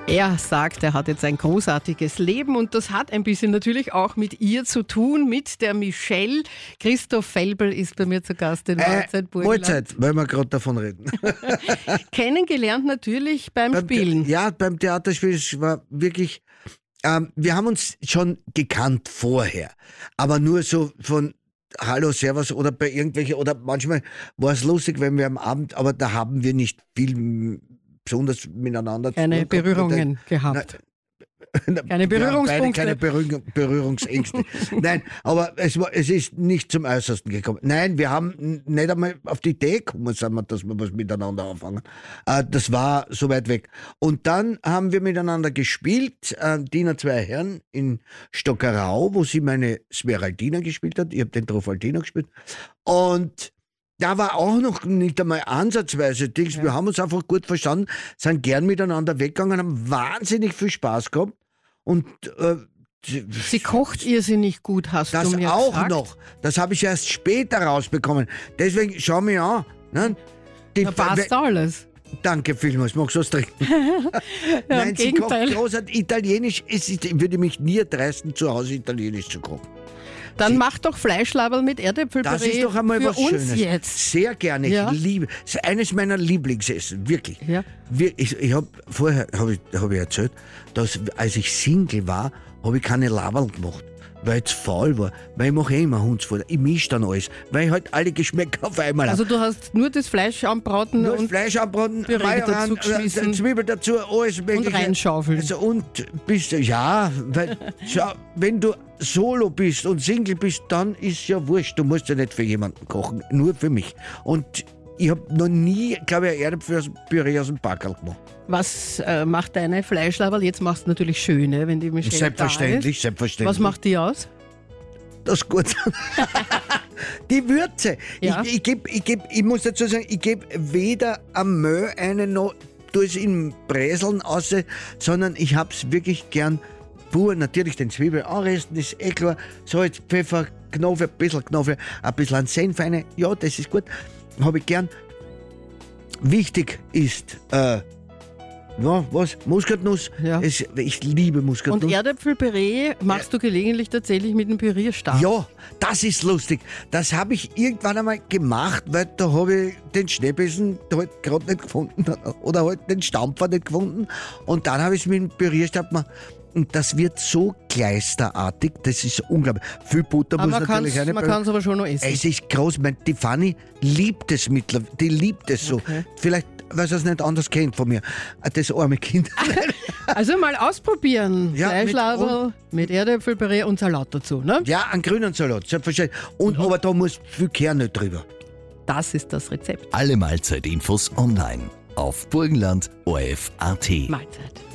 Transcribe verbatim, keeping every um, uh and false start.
Er sagt, er hat jetzt ein großartiges Leben und das hat ein bisschen natürlich auch mit ihr zu tun, mit der Michelle. Christoph Felbel ist bei mir zu Gast in Mahlzeit Burgenland. Mahlzeit, weil wir gerade davon reden. Kennengelernt natürlich beim, beim Spielen. The- ja, beim Theaterspiel. Es war wirklich, ähm, wir haben uns schon gekannt vorher, aber nur so von Hallo, Servus oder bei irgendwelchen, oder manchmal war es lustig, wenn wir am Abend, aber da haben wir nicht viel besonders miteinander keine Berührungen gehabt. Na, keine Berührungspunkte. Keine Berührung, Berührungsängste. Nein, aber es, war, es ist nicht zum Äußersten gekommen. Nein, wir haben nicht einmal auf die Idee gekommen, sind wir, dass wir was miteinander anfangen. Äh, das war so weit weg. Und dann haben wir miteinander gespielt, äh, Diener zwei Herren in Stockerau, wo sie meine Smeraldina gespielt hat. Ich habe den Trofaldino gespielt. Und da war auch noch nicht einmal ansatzweise Dings. Ja. Wir haben uns einfach gut verstanden, sind gern miteinander weggegangen, haben wahnsinnig viel Spaß gehabt. Und äh, sie kocht irrsinnig gut, hast das du mir auch gesagt. noch. Das habe ich erst später rausbekommen. Deswegen schau mich an. Ne? Die, da passt alles. Danke vielmals, magst du was trinken? Ja, Nein, im sie kocht Gegenteil. großartig Italienisch. Es ist, ich würde mich nie erdreisten, zu Hause Italienisch zu kochen. Dann Sie, mach doch Fleischlaberl mit Erdäpfelpüree. Das ist doch einmal für was uns Schönes. Jetzt. Sehr gerne. Ja. Ich liebe. Das ist eines meiner Lieblingsessen, wirklich. Ja. Wir- Ich, ich habe vorher habe ich, hab ich erzählt, dass als ich Single war, habe ich keine Laberl gemacht, weil ich zu faul war. Weil ich mache eh immer Hundsfutter. Ich mische dann alles, weil ich halt alle Geschmäcker auf einmal Also habe. du hast nur das Fleisch anbraten Nur und Fleisch anbraten, Püree Majoran, dazu geschmissen. äh, Zwiebel dazu, alles mögliche. reinschaufeln. Also und bist du, ja, weil, schau, wenn du solo bist und Single bist, dann ist ja wurscht. Du musst ja nicht für jemanden kochen, nur für mich. Und ich habe noch nie, glaube ich, ein Erdäpfelpüree aus dem Backerl gemacht. was äh, macht deine Fleischlaberl? Jetzt machst du natürlich schöne, wenn die Michelle Selbstverständlich, da ist. selbstverständlich. Was macht die aus? das gut? Die Würze. Ja. Ich, ich, geb, ich, geb, ich muss dazu sagen, ich gebe weder am Mehl einen noch, tue es in Bräseln aus, sondern ich hab's wirklich gern pur. Natürlich den Zwiebel anrösten, ist eh klar. Salz, Pfeffer, Knofe, ein bisschen Knofe, ein bisschen an Senf rein. Ja, das ist gut. Habe ich gern. Wichtig ist, äh, ja, was? Muskatnuss. Ja. Es, ich liebe Muskatnuss. Und Erdäpfelpüree machst du gelegentlich tatsächlich mit einem Pürierstab. Ja, das ist lustig. Das habe ich irgendwann einmal gemacht, weil da habe ich den Schneebesen halt gerade nicht gefunden oder halt den Stampfer nicht gefunden. Und dann habe ich es mit dem Pürierstab gemacht. Und das wird so kleisterartig, das ist unglaublich. Viel Butter Aber muss man natürlich kann's- rein. man kann es aber schon noch essen. Es ist groß. Mein, die Fanny liebt es mittlerweile. Die liebt es so. Okay. Vielleicht, weil sie es nicht anders kennt von mir. Das arme Kind. Also mal ausprobieren. Ja, Fleischlaberl mit, Erdäpfelpüree und Salat dazu. Ne? Ja, einen grünen Salat, selbstverständlich. Und, Mhm. aber da muss viel Kerne drüber. Das ist das Rezept. Alle Mahlzeitinfos online auf burgenland punkt o r f punkt a t. Mahlzeit.